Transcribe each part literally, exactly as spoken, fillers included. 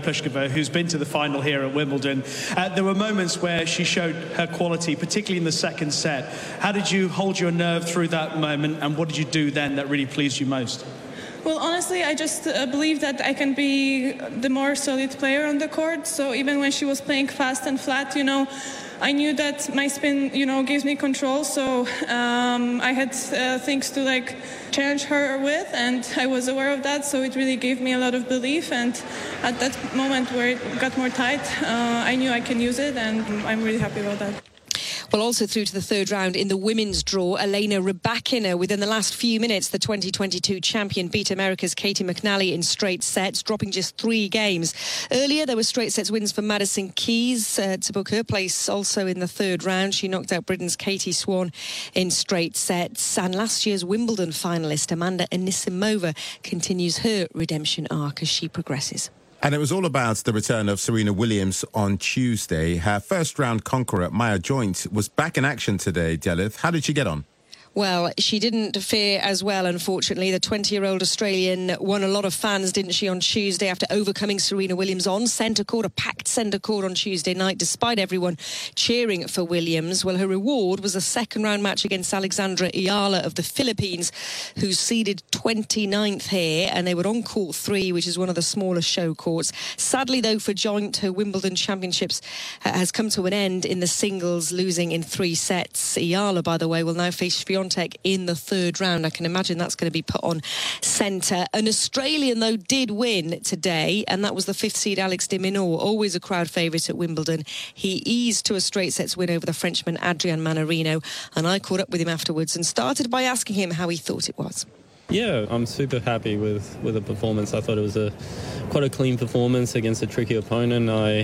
Pliskova, who's been to the final here at Wimbledon. Uh, there were moments where she showed her quality, particularly in the second set. How did you hold your nerve through that moment, and what did you do then that really pleased you most? Well, honestly, I just uh, believe that I can be the more solid player on the court. So even when she was playing fast and flat, you know, I knew that my spin, you know, gives me control. So um, I had uh, things to like challenge her with, and I was aware of that. So it really gave me a lot of belief. And at that moment where it got more tight, uh, I knew I can use it, and I'm really happy about that. Well, also through to the third round in the women's draw, Elena Rybakina, within the last few minutes, the twenty twenty-two champion beat America's Katie McNally in straight sets, dropping just three games. Earlier, there were straight sets wins for Madison Keys uh, to book her place also in the third round. She knocked out Britain's Katie Swan in straight sets. And last year's Wimbledon finalist, Amanda Anisimova, continues her redemption arc as she progresses. And it was all about the return of Serena Williams on Tuesday. Her first-round conqueror, Maya Joint, was back in action today, Delith. How did she get on? Well, she didn't fare as well, unfortunately. The twenty-year-old Australian won a lot of fans, didn't she, on Tuesday after overcoming Serena Williams on centre court, a packed centre court on Tuesday night, despite everyone cheering for Williams. Well, her reward was a second-round match against Alexandra Ayala of the Philippines, who's seeded twenty-ninth here, and they were on court three, which is one of the smaller show courts. Sadly, though, for Joint, her Wimbledon Championships uh, has come to an end in the singles, losing in three sets. Ayala, by the way, will now face Swiatek in the third round. I can imagine that's going to be put on centre. An Australian, though, did win today, and that was the fifth seed Alex de Minaur, always a crowd favourite at Wimbledon. He eased to a straight sets win over the Frenchman Adrian Manarino, and I caught up with him afterwards and started by asking him how he thought it was. Yeah, I'm super happy with, with the performance. I thought it was a quite a clean performance against a tricky opponent. I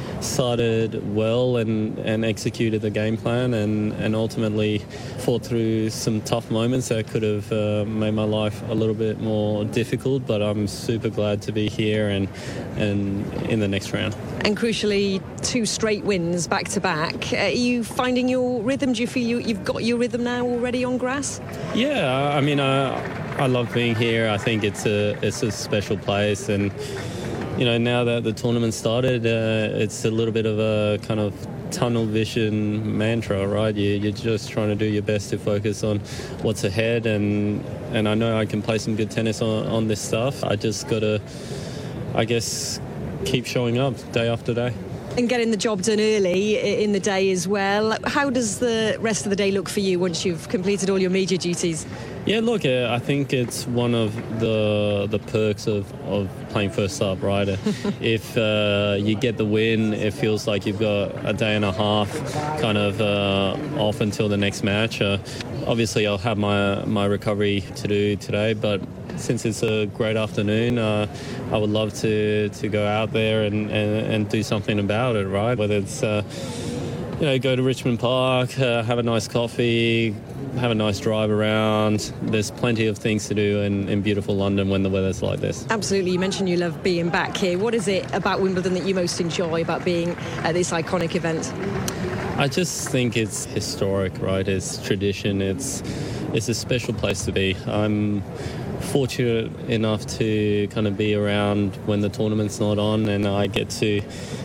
started well and, and executed the game plan and, and ultimately fought through some tough moments that could have uh, made my life a little bit more difficult, but I'm super glad to be here and, and in the next round. And crucially, two straight wins back to back. Are you finding your rhythm? Do you feel you, you've got your rhythm now already on grass? Yeah, I mean, I, I love being here. I think it's a it's a special place, and you know, now that the tournament started, uh, it's a little bit of a kind of tunnel vision mantra, right? You, you're just trying to do your best to focus on what's ahead, and and I know I can play some good tennis on, on this stuff. I just got to, I guess, keep showing up day after day. And getting the job done early in the day as well. How does the rest of the day look for you once you've completed all your media duties? Yeah, look, uh, I think it's one of the the perks of, of playing first up, right? If uh, you get the win, it feels like you've got a day and a half kind of uh, off until the next match. Uh, obviously, I'll have my, my recovery to do today, but since it's a great afternoon, uh, I would love to, to go out there and, and, and do something about it, right? Whether it's, uh, you know, go to Richmond Park, uh, have a nice coffee, have a nice drive around. There's plenty of things to do in, in beautiful London when the weather's like this. Absolutely. You mentioned you love being back here. What is it about Wimbledon that you most enjoy about being at this iconic event? I just think it's historic, right? It's tradition. It's it's a special place to be. I'm fortunate enough to kind of be around when the tournament's not on, and I get to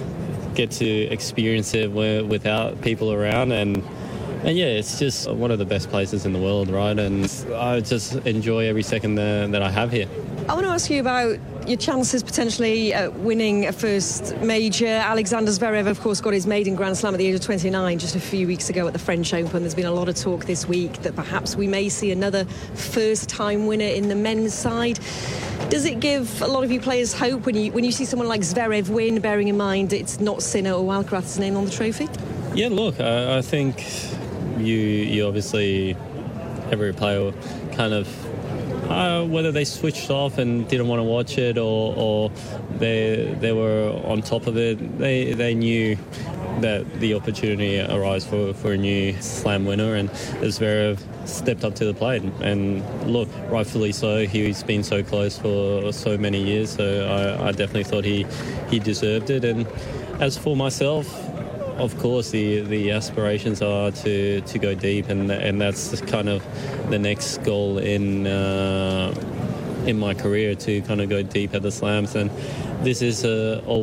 get to experience it without people around, and and yeah, it's just one of the best places in the world, right? And I just enjoy every second that, that I have here. I want to ask you about your chances potentially uh, winning a first major. Alexander Zverev, of course, got his maiden Grand Slam at the age of twenty-nine just a few weeks ago at the French Open. There's been a lot of talk this week that perhaps we may see another first-time winner in the men's side. Does it give a lot of you players hope when you when you see someone like Zverev win, bearing in mind it's not Sinner or Alcaraz's name on the trophy? Yeah, look, I, I think you you obviously, every player kind of, Uh, whether they switched off and didn't want to watch it, or, or they they were on top of it, they they knew that the opportunity arose for, for a new slam winner, and Zverev stepped up to the plate. And look, rightfully so, he's been so close for so many years, so I, I definitely thought he, he deserved it. And as for myself, of course, the, the aspirations are to, to go deep, and and that's kind of the next goal in uh, in my career, to kind of go deep at the slams. And this is a, a